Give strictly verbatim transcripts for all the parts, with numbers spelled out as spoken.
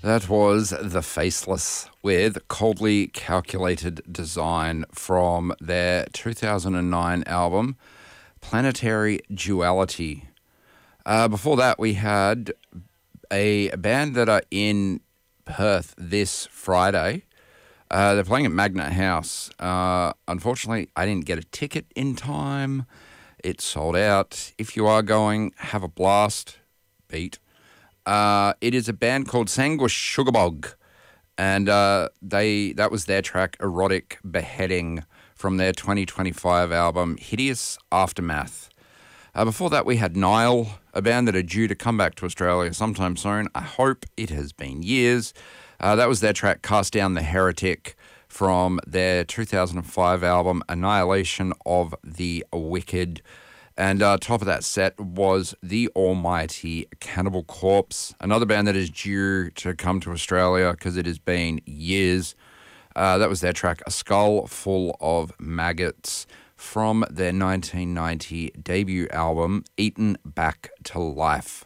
That was The Faceless with Coldly Calculated Design from their two thousand nine album, Planetary Duality. Uh, before that, we had a band that are in Perth this Friday. Uh, they're playing at Magnet House. Uh, unfortunately, I didn't get a ticket in time. It sold out. If you are going, have a blast. Beat. Uh, it is a band called Sanguish Sugarbog, and uh, they that was their track Erotic Beheading from their twenty twenty-five album Hideous Aftermath. Uh, before that, we had Nile, a band that are due to come back to Australia sometime soon. I hope it has been years. Uh, that was their track Cast Down the Heretic from their two thousand five album Annihilation of the Wicked. And uh, top of that set was the almighty Cannibal Corpse, another band that is due to come to Australia because it has been years. Uh, that was their track A Skull Full of Maggots from their nineteen ninety debut album Eaten Back to Life.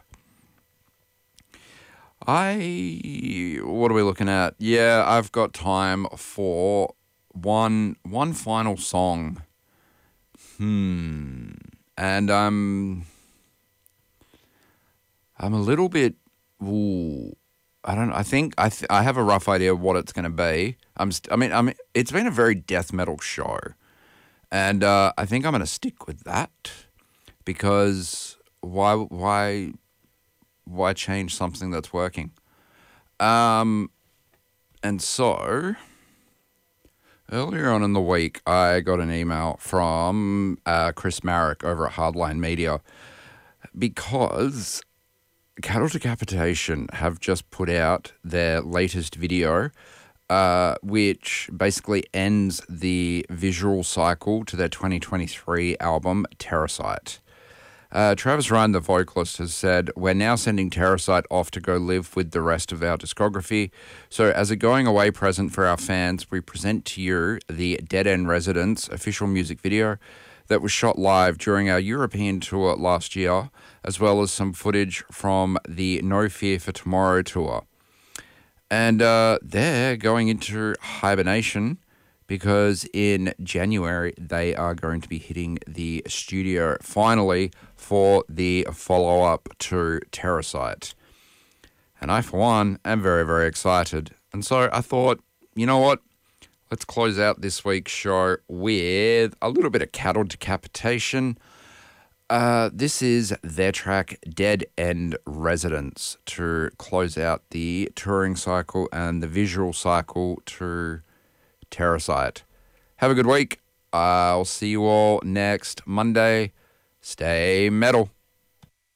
I, what are we looking at? Yeah, I've got time for one one final song. Hmm... And um, I'm a little bit, ooh, I don't know. I think I th- I have a rough idea of what it's going to be. I'm st- I mean, I mean, it's been a very death metal show, and uh, I think I'm going to stick with that because why why why change something that's working? Um, and so. Earlier on in the week, I got an email from uh, Chris Marek over at Hardline Media because Cattle Decapitation have just put out their latest video, uh, which basically ends the visual cycle to their twenty twenty-three album, Terrasite. Uh, Travis Ryan, the vocalist, has said, "We're now sending Terrasite off to go live with the rest of our discography. So as a going-away present for our fans, we present to you the Dead End Residence official music video that was shot live during our European tour last year, as well as some footage from the No Fear for Tomorrow tour." And uh, they're going into hibernation because in January they are going to be hitting the studio finally for the follow-up to Terrasite. And I, for one, am very, very excited. And so I thought, you know what? Let's close out this week's show with a little bit of Cattle Decapitation. Uh, this is their track Dead End Residence to close out the touring cycle and the visual cycle to Terrasite. Have a good week. I'll see you all next Monday. Stay metal.